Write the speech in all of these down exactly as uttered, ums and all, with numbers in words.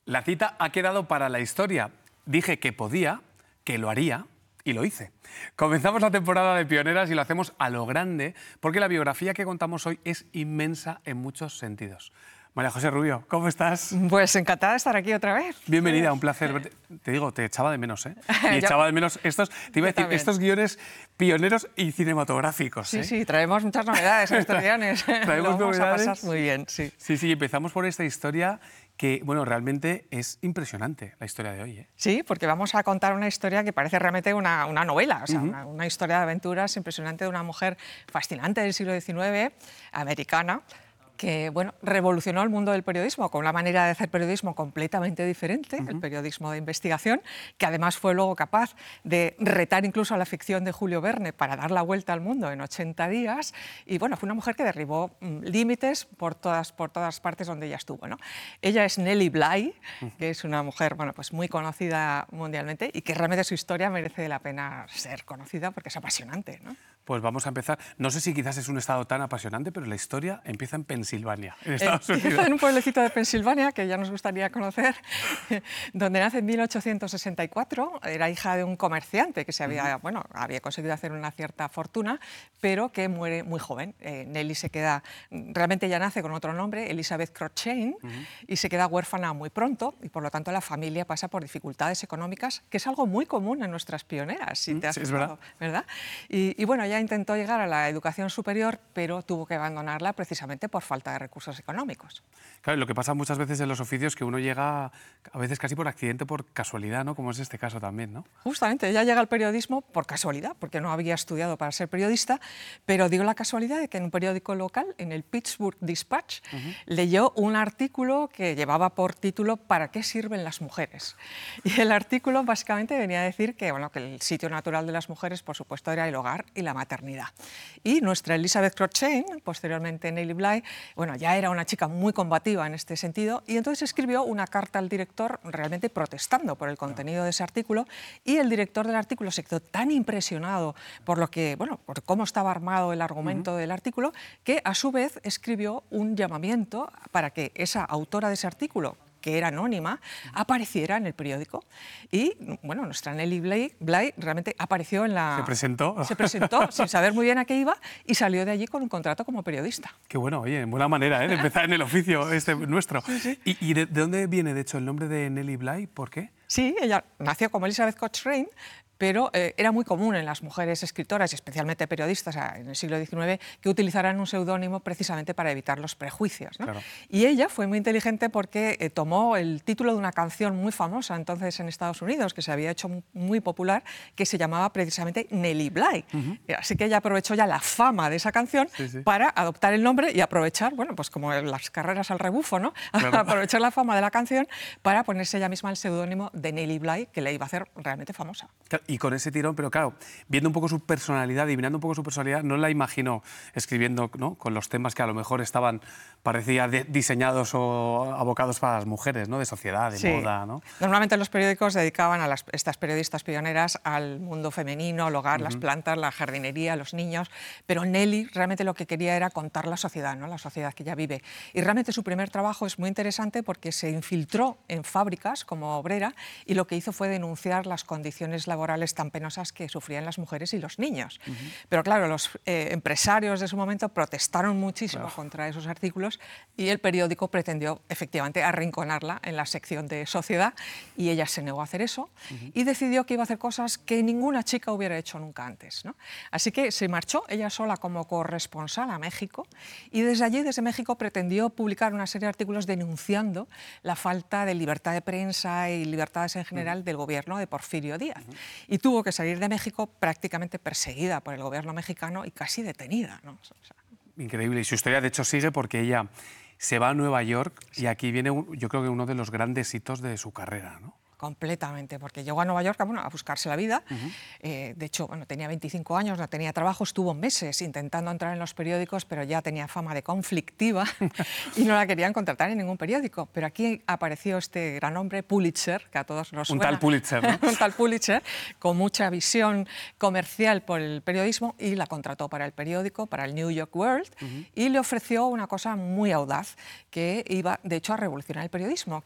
La cita ha quedado para la historia. Dije que podía, que lo haría y lo hice. Comenzamos la temporada de Pioneras y lo hacemos a lo grande porque la biografía que contamos hoy es inmensa en muchos sentidos. María José Rubio, ¿cómo estás? Pues encantada de estar aquí otra vez. Bienvenida, un placer verte. Te digo, te echaba de menos, ¿eh? Y echaba de menos estos, te iba a decir, estos guiones pioneros y cinematográficos. Sí, ¿eh? sí, traemos muchas novedades en estos guiones. Traemos Lo vamos novedades. a pasar muy bien, sí. Sí, sí, empezamos por esta historia que, bueno, realmente es impresionante la historia de hoy, ¿eh? Sí, porque vamos a contar una historia que parece realmente una, una novela, o sea, Uh-huh. una, una historia de aventuras impresionante de una mujer fascinante del siglo diecinueve, americana, que bueno, revolucionó el mundo del periodismo con una manera de hacer periodismo completamente diferente, uh-huh. el periodismo de investigación, que además fue luego capaz de retar incluso a la ficción de Julio Verne para dar la vuelta al mundo en ochenta días. Y bueno, fue una mujer que derribó mm, límites por todas, por todas partes donde ella estuvo, ¿no? Ella es Nellie Bly, uh-huh. que es una mujer bueno, pues muy conocida mundialmente y que realmente su historia merece la pena ser conocida porque es apasionante, ¿no? Pues vamos a empezar. No sé si quizás es un estado tan apasionante, pero la historia empieza en Pensilvania, en Estados Unidos. Empieza en un pueblecito de Pensilvania, que ya nos gustaría conocer, donde nace en mil ochocientos sesenta y cuatro. Era hija de un comerciante que se había, uh-huh. bueno, había conseguido hacer una cierta fortuna, pero que muere muy joven. Eh, Nellie se queda, realmente ella nace con otro nombre, Elizabeth Cruikshank, uh-huh. y se queda huérfana muy pronto, y por lo tanto la familia pasa por dificultades económicas, que es algo muy común en nuestras pioneras, si te has sí, es fijado, verdad. ¿verdad? Y, y bueno, ella intentó llegar a la educación superior, pero tuvo que abandonarla precisamente por falta de recursos económicos. Claro, lo que pasa muchas veces en los oficios que uno llega a veces casi por accidente, por casualidad, ¿no? Como es este caso también, ¿no? Justamente, ella llega al periodismo por casualidad, porque no había estudiado para ser periodista, pero dio la casualidad de que en un periódico local, en el Pittsburgh Dispatch, uh-huh. leyó un artículo que llevaba por título ¿Para qué sirven las mujeres? Y el artículo básicamente venía a decir que, bueno, que el sitio natural de las mujeres, por supuesto, era el hogar y la maternidad. Y nuestra Elizabeth Cruikshank, posteriormente Nellie Bly, bueno, ya era una chica muy combativa en este sentido, y entonces escribió una carta al director realmente protestando por el contenido de ese artículo, y el director del artículo se quedó tan impresionado por lo que, bueno, por cómo estaba armado el argumento uh-huh. del artículo, que a su vez escribió un llamamiento para que esa autora de ese artículo, que era anónima, apareciera en el periódico. Y, bueno, nuestra Nellie Bly, Bly realmente apareció en la... ¿Se presentó? Se presentó sin saber muy bien a qué iba y salió de allí con un contrato como periodista. Qué bueno, oye, buena manera, ¿eh?, de empezar en el oficio este nuestro. Sí, sí. ¿Y, y de, de dónde viene, de hecho, el nombre de Nellie Bly? ¿Por qué? Sí, ella nació como Elizabeth Cruikshank, pero eh, era muy común en las mujeres escritoras y especialmente periodistas en el siglo diecinueve que utilizaran un seudónimo precisamente para evitar los prejuicios, ¿no? Claro. Y ella fue muy inteligente porque eh, tomó el título de una canción muy famosa entonces en Estados Unidos, que se había hecho muy popular, que se llamaba precisamente Nellie Bly. Uh-huh. Así que ella aprovechó ya la fama de esa canción sí, sí. para adoptar el nombre y aprovechar, bueno, pues como las carreras al rebufo, ¿no? Claro. Aprovechar la fama de la canción para ponerse ella misma el seudónimo de Nellie Bly, que le iba a hacer realmente famosa. Claro. Y con ese tirón, pero claro, viendo un poco su personalidad, adivinando un poco su personalidad, no la imagino escribiendo, ¿no?, con los temas que a lo mejor estaban, parecía, de, diseñados o abocados para las mujeres, ¿no?, de sociedad, de sí. moda, ¿no? Normalmente los periódicos dedicaban a las, estas periodistas pioneras al mundo femenino, al hogar, uh-huh. las plantas, la jardinería, los niños, pero Nellie realmente lo que quería era contar la sociedad, ¿no?, la sociedad que ella vive. Y realmente su primer trabajo es muy interesante porque se infiltró en fábricas como obrera y lo que hizo fue denunciar las condiciones laborales tan penosas que sufrían las mujeres y los niños. Uh-huh. Pero claro, los eh, empresarios de su momento protestaron muchísimo oh. contra esos artículos y el periódico pretendió efectivamente arrinconarla en la sección de sociedad y ella se negó a hacer eso uh-huh. y decidió que iba a hacer cosas que ninguna chica hubiera hecho nunca antes, ¿no? Así que se marchó ella sola como corresponsal a México y desde allí, desde México, pretendió publicar una serie de artículos denunciando la falta de libertad de prensa y libertades en general uh-huh. del gobierno de Porfirio Díaz. Uh-huh. Y tuvo que salir de México prácticamente perseguida por el gobierno mexicano y casi detenida, ¿no? O sea, increíble. Y su historia, de hecho, sigue porque ella se va a Nueva York sí. y aquí viene, yo creo que uno de los grandes hitos de su carrera, ¿no? Completamente, porque llegó a Nueva York bueno, a buscarse la vida. Uh-huh. eh, de hecho, bueno, tenía veinticinco años, no tenía trabajo, estuvo meses intentando entrar en los periódicos, pero ya tenía fama de conflictiva y no la querían contratar en ningún periódico. Pero aquí apareció este gran hombre, Pulitzer, que a todos nos suena. Un tal Pulitzer, ¿no? Un tal Pulitzer, con mucha visión comercial por el periodismo y la contrató para el periódico, para el New York World, uh-huh. y le ofreció una cosa muy audaz, que iba, de hecho, a revolucionar el periodismo, que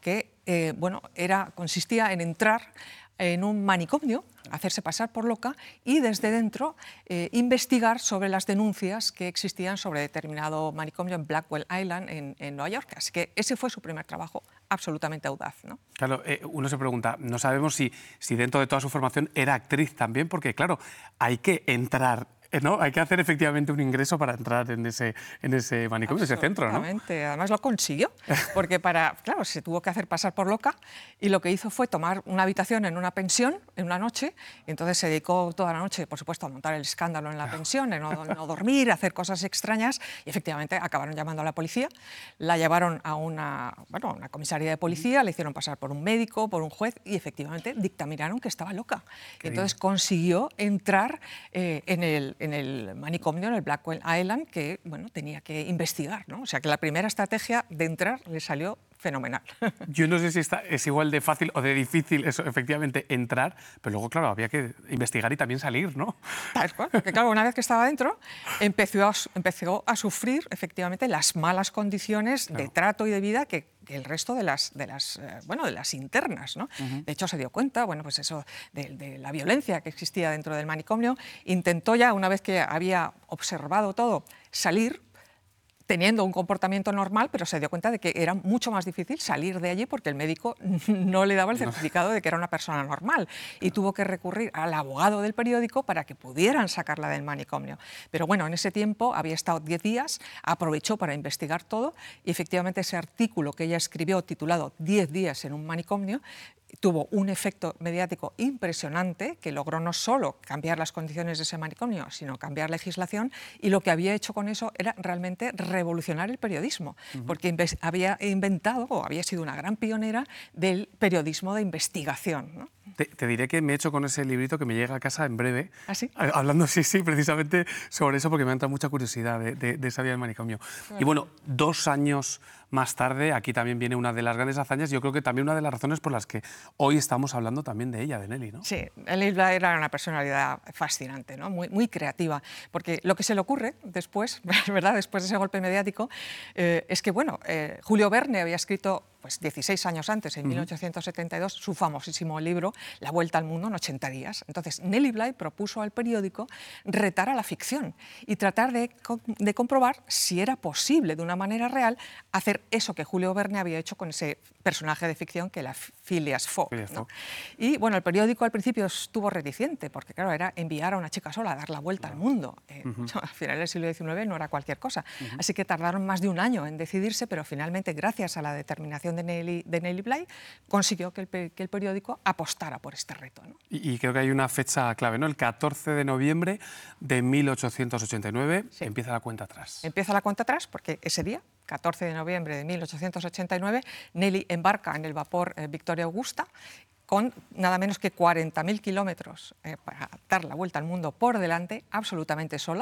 eh, bueno, era, consistía en entrar en un manicomio, hacerse pasar por loca y desde dentro eh, investigar sobre las denuncias que existían sobre determinado manicomio en Blackwell Island, en, en Nueva York. Así que ese fue su primer trabajo, absolutamente audaz, ¿no? Claro, eh, uno se pregunta, no sabemos si, si dentro de toda su formación era actriz también, porque claro, hay que entrar, ¿no? Hay que hacer efectivamente un ingreso para entrar en ese, en ese manicomio, en ese centro, ¿no? Absolutamente, además lo consiguió, porque para, claro, se tuvo que hacer pasar por loca y lo que hizo fue tomar una habitación en una pensión en una noche, y entonces se dedicó toda la noche, por supuesto, a montar el escándalo en la pensión, en no, no dormir, a hacer cosas extrañas, y efectivamente acabaron llamando a la policía, la llevaron a una, bueno, una comisaría de policía, le hicieron pasar por un médico, por un juez, y efectivamente dictaminaron que estaba loca. Y entonces consiguió entrar eh, en el en el manicomio, en el Blackwell Island, que bueno, tenía que investigar, ¿no? O sea que la primera estrategia de entrar le salió fenomenal. Yo no sé si está, es igual de fácil o de difícil eso, efectivamente, entrar, pero luego, claro, había que investigar y también salir, ¿no? Tal cual, porque claro, una vez que estaba dentro, empezó a, empezó a sufrir efectivamente las malas condiciones claro. de trato y de vida que, que el resto de las, de las, eh, bueno, de las internas, ¿no? Uh-huh. De hecho, se dio cuenta, bueno, pues eso, de, de la violencia que existía dentro del manicomio. Intentó ya, una vez que había observado todo, salir, teniendo un comportamiento normal, pero se dio cuenta de que era mucho más difícil salir de allí porque el médico no le daba el certificado de que era una persona normal y tuvo que recurrir al abogado del periódico para que pudieran sacarla del manicomio. Pero bueno, en ese tiempo había estado diez días, aprovechó para investigar todo y efectivamente ese artículo que ella escribió titulado diez días en un manicomio tuvo un efecto mediático impresionante que logró no solo cambiar las condiciones de ese manicomio, sino cambiar legislación, y lo que había hecho con eso era realmente revolucionar el periodismo, uh-huh. porque había inventado o había sido una gran pionera del periodismo de investigación, ¿no? Te, te diré que me he hecho con ese librito que me llega a casa en breve. ¿Ah, sí? Hablando, sí, sí, precisamente sobre eso, porque me ha entrado mucha curiosidad de, de, de esa vida del manicomio. Bueno. Y bueno, dos años más tarde, aquí también viene una de las grandes hazañas, yo creo que también una de las razones por las que hoy estamos hablando también de ella, de Nelly, ¿no? Sí, Nelly Bly era una personalidad fascinante, ¿no? Muy, muy creativa, porque lo que se le ocurre después, ¿verdad? Después de ese golpe mediático, eh, es que, bueno, eh, Julio Verne había escrito pues dieciséis años antes, en uh-huh. mil ochocientos setenta y dos, su famosísimo libro La Vuelta al Mundo en ochenta días. Entonces, Nelly Bly propuso al periódico retar a la ficción y tratar de, de comprobar si era posible, de una manera real, hacer eso que Julio Verne había hecho con ese personaje de ficción que era Phileas Fogg, ¿no? Y bueno, el periódico al principio estuvo reticente, porque claro, era enviar a una chica sola a dar la vuelta uh-huh. al mundo. Eh, uh-huh. A finales del siglo diecinueve no era cualquier cosa. Uh-huh. Así que tardaron más de un año en decidirse, pero finalmente, gracias a la determinación de Nelly, de Nelly Bly, consiguió que el, que el periódico apostara por este reto, ¿no? Y, y creo que hay una fecha clave, ¿no? El catorce de noviembre de mil ochocientos ochenta y nueve sí. empieza la cuenta atrás. Empieza la cuenta atrás porque ese día, catorce de noviembre de mil ochocientos ochenta y nueve, Nelly embarca en el vapor eh, Victoria Augusta con nada menos que cuarenta mil kilómetros eh, para dar la vuelta al mundo por delante, absolutamente sola,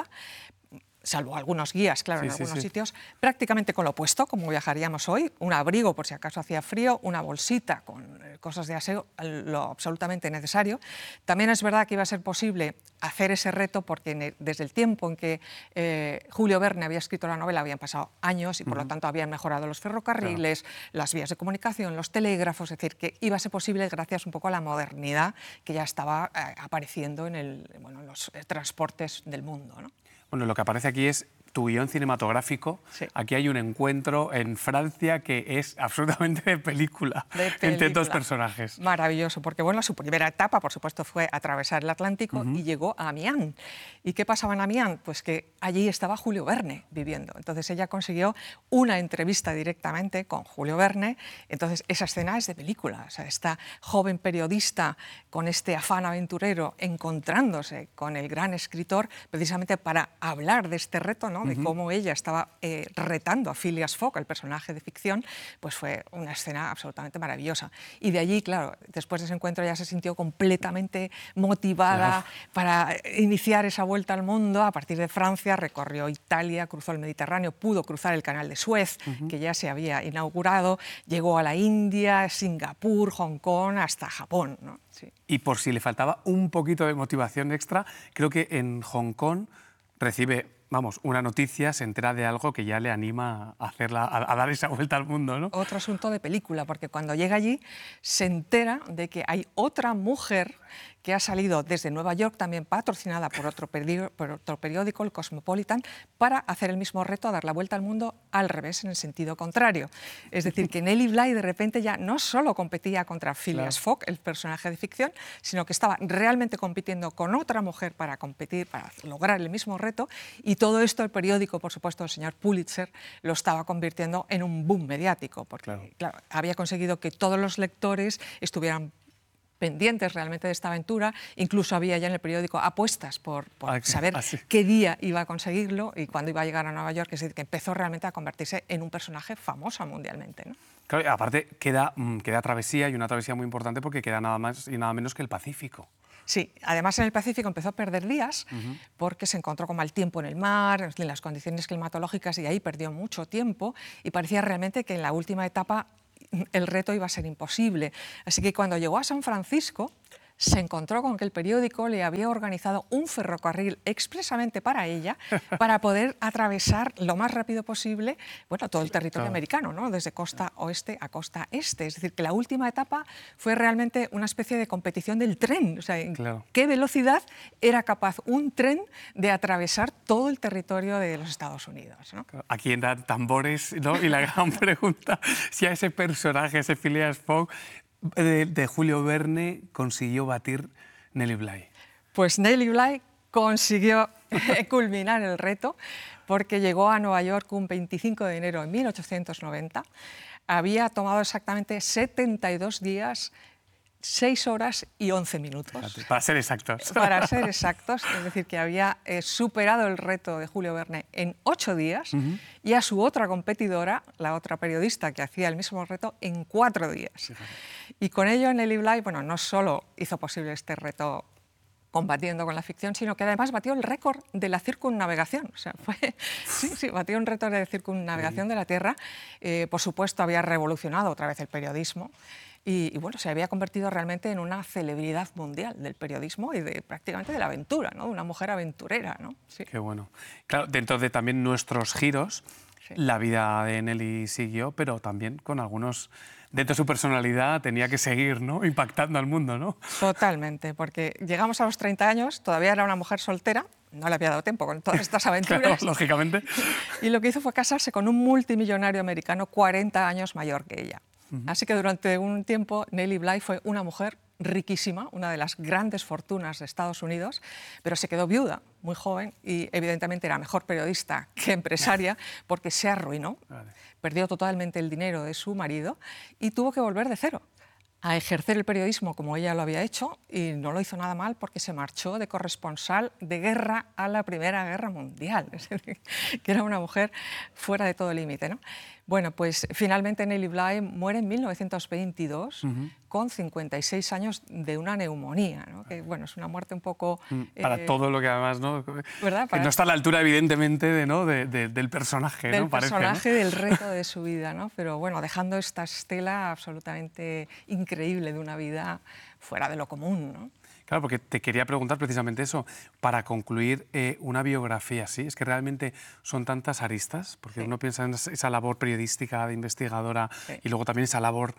salvo algunos guías, claro, sí, en algunos sí, sí. sitios, prácticamente con lo opuesto, como viajaríamos hoy, un abrigo por si acaso hacía frío, una bolsita con cosas de aseo, lo absolutamente necesario. También es verdad que iba a ser posible hacer ese reto porque desde el tiempo en que eh, Julio Verne había escrito la novela habían pasado años y por uh-huh. lo tanto habían mejorado los ferrocarriles, claro. las vías de comunicación, los telégrafos, es decir, que iba a ser posible gracias un poco a la modernidad que ya estaba eh, apareciendo en, el, bueno, en los eh, transportes del mundo, ¿no? Bueno, lo que aparece aquí es tu guión cinematográfico. Sí. Aquí hay un encuentro en Francia que es absolutamente de película, de película. Entre dos personajes. Maravilloso, porque bueno, su primera etapa, por supuesto, fue atravesar el Atlántico uh-huh. y llegó a Amiens. ¿Y qué pasaba en Amiens? Pues que allí estaba Julio Verne viviendo. Entonces ella consiguió una entrevista directamente con Julio Verne. Entonces esa escena es de película. O sea, esta joven periodista con este afán aventurero encontrándose con el gran escritor precisamente para hablar de este reto, ¿no? De cómo ella estaba eh, retando a Phileas Fogg, el personaje de ficción, pues fue una escena absolutamente maravillosa. Y de allí, claro, después de ese encuentro ya se sintió completamente motivada claro. para iniciar esa vuelta al mundo. A partir de Francia recorrió Italia, cruzó el Mediterráneo, pudo cruzar el Canal de Suez, uh-huh. que ya se había inaugurado, llegó a la India, Singapur, Hong Kong, hasta Japón, ¿no? Sí. Y por si le faltaba un poquito de motivación extra, creo que en Hong Kong recibe vamos, una noticia, se entera de algo que ya le anima a, hacerla, a, a dar esa vuelta al mundo, ¿no? Otro asunto de película, porque cuando llega allí se entera de que hay otra mujer que ha salido desde Nueva York, también patrocinada por otro, periódico, por otro periódico, el Cosmopolitan, para hacer el mismo reto, a dar la vuelta al mundo al revés, en el sentido contrario. Es decir, que Nellie Bly de repente ya no solo competía contra Phileas Fogg, el personaje de ficción, sino que estaba realmente compitiendo con otra mujer para competir, para lograr el mismo reto, y todo esto el periódico, por supuesto, el señor Pulitzer, lo estaba convirtiendo en un boom mediático, porque claro. Claro, había conseguido que todos los lectores estuvieran pendientes realmente de esta aventura, incluso había ya en el periódico apuestas por, por ah, saber ah, sí. qué día iba a conseguirlo y cuándo iba a llegar a Nueva York, es decir, que empezó realmente a convertirse en un personaje famoso mundialmente, ¿no? Claro, aparte queda, queda travesía, y una travesía muy importante porque queda nada más y nada menos que el Pacífico. Sí, además en el Pacífico empezó a perder días uh-huh. porque se encontró con mal tiempo en el mar, en las condiciones climatológicas, y ahí perdió mucho tiempo y parecía realmente que en la última etapa el reto iba a ser imposible. Así que cuando llegó a San Francisco, se encontró con que el periódico le había organizado un ferrocarril expresamente para ella, para poder atravesar lo más rápido posible, bueno, todo el territorio claro. americano, ¿no? Desde costa oeste a costa este. Es decir, que la última etapa fue realmente una especie de competición del tren. O sea, ¿en claro. qué velocidad era capaz un tren de atravesar todo el territorio de los Estados Unidos, ¿no? Aquí entran tambores, ¿no? Y la gran pregunta, si a ese personaje, ese Phileas Fogg, De, de Julio Verne, consiguió batir Nellie Bly. Pues Nellie Bly consiguió culminar el reto porque llegó a Nueva York un veinticinco de enero de mil ochocientos noventa. Había tomado exactamente setenta y dos días, seis horas y once minutos. Para ser exactos. Para ser exactos, es decir, que había eh, superado el reto de Julio Verne en ocho días uh-huh. y a su otra competidora, la otra periodista que hacía el mismo reto, en cuatro días. Sí, claro. Y con ello Nellie Bly, bueno, no solo hizo posible este reto combatiendo con la ficción, sino que además batió el récord de la circunnavegación. O sea, fue, sí, sí, batió un récord de circunnavegación sí. de la Tierra. Eh, por supuesto, había revolucionado otra vez el periodismo. Y, y bueno, se había convertido realmente en una celebridad mundial del periodismo y de, prácticamente de la aventura, ¿no? Una mujer aventurera, ¿no? Sí. Qué bueno. Claro, dentro de también nuestros giros, sí. la vida de Nellie siguió, pero también con algunos... Dentro de su personalidad tenía que seguir, ¿no? Impactando al mundo, ¿no? Totalmente, porque llegamos a los treinta años, todavía era una mujer soltera, no le había dado tiempo con todas estas aventuras. Claro, lógicamente. Y lo que hizo fue casarse con un multimillonario americano cuarenta años mayor que ella. Uh-huh. Así que durante un tiempo Nellie Bly fue una mujer riquísima, una de las grandes fortunas de Estados Unidos, pero se quedó viuda muy joven y evidentemente era mejor periodista que empresaria porque se arruinó, vale. perdió totalmente el dinero de su marido y tuvo que volver de cero a ejercer el periodismo como ella lo había hecho, y no lo hizo nada mal porque se marchó de corresponsal de guerra a la Primera Guerra Mundial, es decir, que era una mujer fuera de todo límite, ¿no? Bueno, pues finalmente Nellie Bly muere en mil novecientos veintidós uh-huh. con cincuenta y seis años de una neumonía, ¿no? Que bueno, es una muerte un poco... Para eh, todo lo que además, ¿no? ¿verdad? Para... Que no está a la altura, evidentemente, de, ¿no? de, de, del personaje, Del ¿no? personaje, Parece, ¿no? del reto de su vida, ¿no? Pero bueno, dejando esta estela absolutamente increíble de una vida fuera de lo común, ¿no? Claro, porque te quería preguntar precisamente eso, para concluir eh, una biografía así, es que realmente son tantas aristas, porque sí. uno piensa en esa labor periodística de investigadora sí. y luego también esa labor,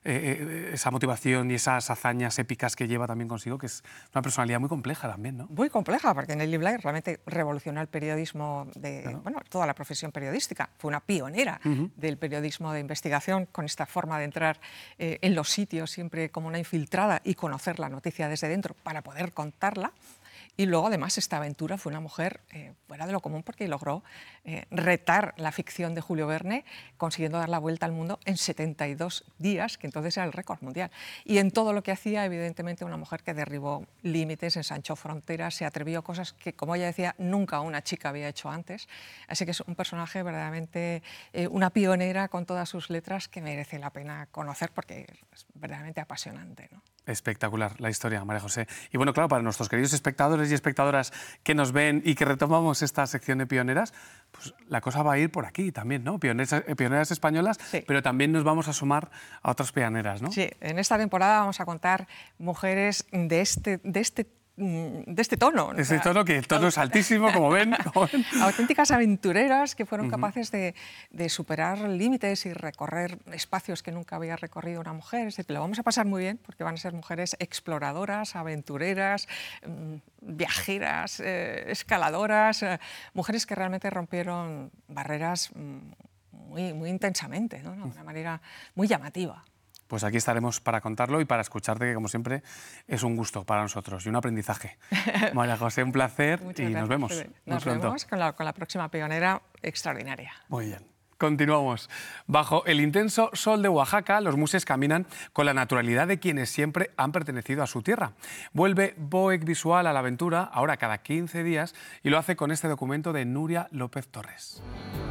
eh, esa motivación y esas hazañas épicas que lleva también consigo, que es una personalidad muy compleja también, ¿no? Muy compleja, porque Nellie Bly realmente revolucionó el periodismo, de, claro. bueno, toda la profesión periodística, fue una pionera uh-huh. del periodismo de investigación, con esta forma de entrar eh, en los sitios siempre como una infiltrada y conocer la noticia desde dentro, para poder contarla. Y luego, además, esta aventura fue una mujer eh, fuera de lo común porque logró eh, retar la ficción de Julio Verne, consiguiendo dar la vuelta al mundo en setenta y dos días, que entonces era el récord mundial. Y en todo lo que hacía, evidentemente, una mujer que derribó límites, ensanchó fronteras, se atrevió a cosas que, como ella decía, nunca una chica había hecho antes. Así que es un personaje verdaderamente, eh, una pionera con todas sus letras que merece la pena conocer porque es verdaderamente apasionante, ¿no? Espectacular la historia, María José. Y bueno, claro, para nuestros queridos espectadores y espectadoras que nos ven y que retomamos esta sección de pioneras, pues la cosa va a ir por aquí también, ¿no? Pioneras, pioneras españolas, sí. pero también nos vamos a sumar a otras pioneras, ¿no? Sí, en esta temporada vamos a contar mujeres de este, de este de este tono. De este tono, que el tono es altísimo, como ven. Como ven. Auténticas aventureras que fueron uh-huh. capaces de, de superar límites y recorrer espacios que nunca había recorrido una mujer. Es decir, lo vamos a pasar muy bien porque van a ser mujeres exploradoras, aventureras, viajeras, eh, escaladoras, eh, mujeres que realmente rompieron barreras muy, muy intensamente, ¿no? De una manera muy llamativa. Pues aquí estaremos para contarlo y para escucharte, que como siempre es un gusto para nosotros y un aprendizaje. María José, un placer y gracias. Nos vemos. Nos vemos con la, con la próxima pionera extraordinaria. Muy bien. Continuamos. Bajo el intenso sol de Oaxaca, los muses caminan con la naturalidad de quienes siempre han pertenecido a su tierra. Vuelve Boec Visual a la aventura, ahora cada quince días, y lo hace con este documento de Nuria López Torres.